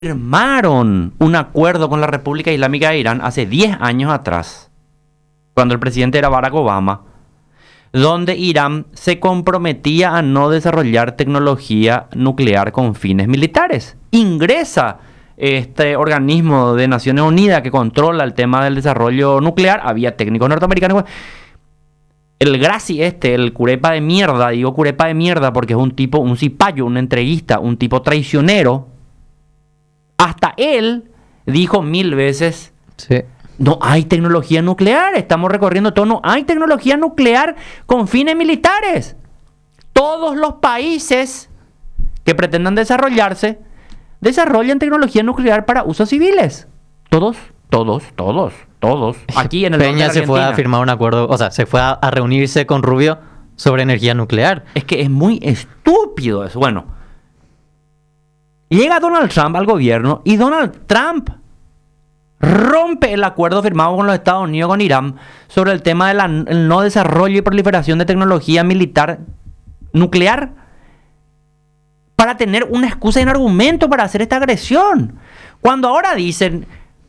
firmaron un acuerdo con la República Islámica de Irán hace 10 años atrás, cuando el presidente era Barack Obama, donde Irán se comprometía a no desarrollar tecnología nuclear con fines militares. Ingresa este organismo de Naciones Unidas que controla el tema del desarrollo nuclear. Había técnicos norteamericanos. El Grassi el curepa de mierda, digo curepa de mierda porque es un tipo, un cipayo, un entreguista, un tipo traicionero. Hasta él dijo 1000 veces, Sí. no hay tecnología nuclear, estamos recorriendo todo, no hay tecnología nuclear con fines militares. Todos los países que pretendan desarrollarse, desarrollan tecnología nuclear para usos civiles. Todos. Aquí en el norte Peña de se fue a Argentina. firmar un acuerdo, o sea, se fue a reunirse con Rubio sobre energía nuclear. Es que es muy estúpido eso. Bueno, llega Donald Trump al gobierno y Donald Trump rompe el acuerdo firmado con los Estados Unidos con Irán sobre el tema del no desarrollo y proliferación de tecnología militar nuclear para tener una excusa y un argumento para hacer esta agresión. Cuando ahora dicen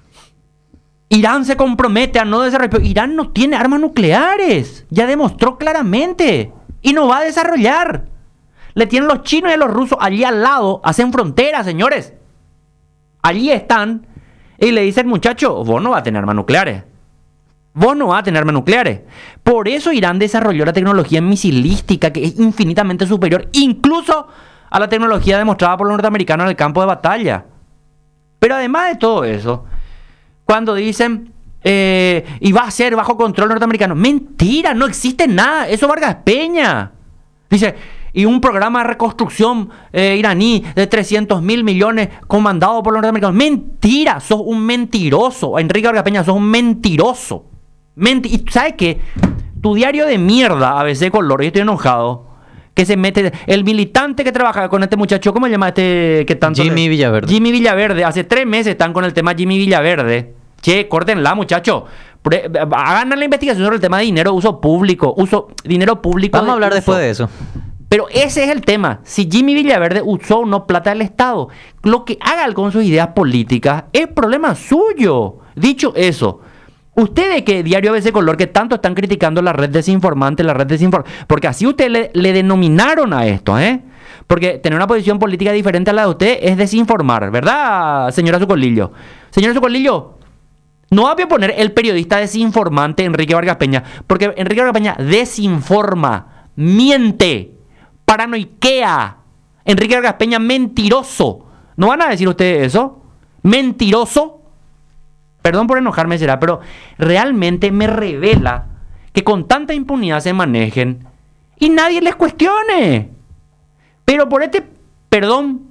Irán se compromete a no desarrollar, pero Irán no tiene armas nucleares, ya demostró claramente y no va a desarrollar. Le tienen los chinos y a los rusos allí al lado, hacen frontera, señores. Allí están y le dicen, muchacho, vos no vas a tener armas nucleares. Vos no vas a tener armas nucleares. Por eso Irán desarrolló la tecnología misilística, que es infinitamente superior, incluso a la tecnología demostrada por los norteamericanos en el campo de batalla. Pero además de todo eso, cuando dicen, y va a ser bajo control norteamericano, mentira, no existe nada. Eso Vargas Peña. Dice, y un programa de reconstrucción iraní de 300.000 millones comandado por los norteamericanos. Mentira, sos un mentiroso. Enrique Vargas Peña, sos un mentiroso. Y ¿sabes qué? Tu diario de mierda, ABC Color, yo estoy enojado, que se mete, el militante que trabaja con este muchacho, ¿cómo se llama este que tanto? Jimmy Villaverde. Jimmy Villaverde, hace 3 meses están con el tema Jimmy Villaverde. Che, córtenla, muchacho. Hagan la investigación sobre el tema de dinero, dinero público. Vamos a hablar después de eso. Pero ese es el tema. Si Jimmy Villaverde usó o no plata del Estado, lo que haga él con sus ideas políticas es problema suyo. Dicho eso, ustedes que Diario ABC Color, que tanto están criticando la red desinformante, porque así ustedes le denominaron a esto, ¿eh? Porque tener una posición política diferente a la de usted es desinformar, ¿verdad, señora Socolillo? Señora Socolillo, no va a poner el periodista desinformante Enrique Vargas Peña, porque Enrique Vargas Peña desinforma, miente, paranoiquea. Enrique Vargas Peña, mentiroso. ¿No van a decir ustedes eso? ¿Mentiroso? Perdón por enojarme, será, pero realmente me revela que con tanta impunidad se manejen y nadie les cuestione. Pero por perdón,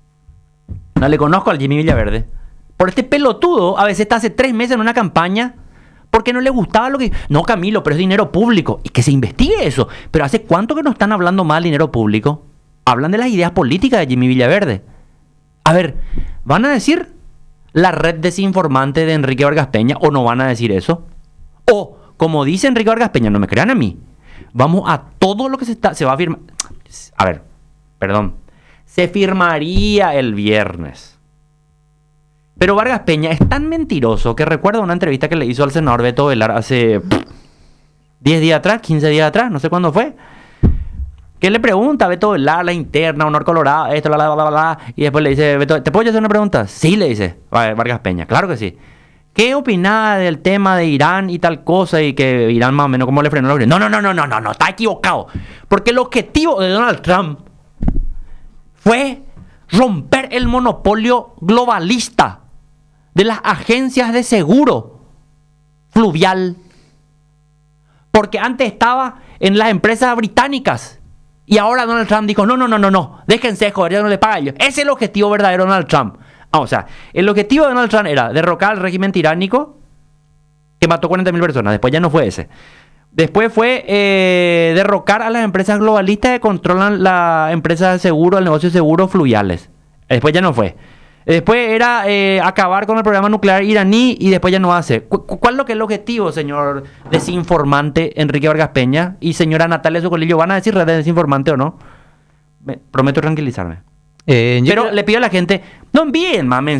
no le conozco al Jimmy Villaverde, por este pelotudo, a veces está hace 3 meses en una campaña porque no le gustaba lo que... No, Camilo, pero es dinero público. Y que se investigue eso. Pero ¿hace cuánto que no están hablando mal dinero público? Hablan de las ideas políticas de Jimmy Villaverde. A ver, ¿van a decir la red desinformante de Enrique Vargas Peña o no van a decir eso? O, como dice Enrique Vargas Peña, no me crean a mí, vamos a todo lo que se va a firmar. A ver, perdón. Se firmaría el viernes. Pero Vargas Peña es tan mentiroso que recuerdo una entrevista que le hizo al senador Beto Velar hace 10 días atrás, 15 días atrás, no sé cuándo fue. Que le pregunta a Beto Velar, la interna, Honor Colorado, esto, y después le dice, Beto, ¿te puedo hacer una pregunta? Sí, le dice Vargas Peña, claro que sí. ¿Qué opinaba del tema de Irán y tal cosa y que Irán más o menos cómo le frenó la... No, está equivocado. Porque el objetivo de Donald Trump fue romper el monopolio globalista de las agencias de seguro fluvial. Porque antes estaba en las empresas británicas. Y ahora Donald Trump dijo, no, déjense joder, ya no le pagan ellos. Ese es el objetivo verdadero de Donald Trump. O sea, el objetivo de Donald Trump era derrocar al régimen tiránico que mató 40.000 personas. Después ya no fue ese. Después fue derrocar a las empresas globalistas que controlan las empresas de seguro, el negocio de seguros fluviales. Después ya no fue. Después era acabar con el programa nuclear iraní y después ya no hace. ¿Cuál es lo que es el objetivo, señor desinformante Enrique Vargas Peña y señora Natalia Socolillo? ¿Van a decir red desinformante o no? Prometo tranquilizarme. Yo Pero creo- le pido a la gente, no envíen más